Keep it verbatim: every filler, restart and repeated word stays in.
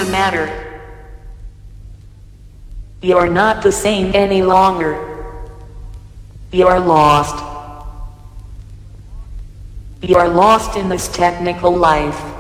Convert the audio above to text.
matter? You're not the same any longer. You're lost. You're lost in this technical life.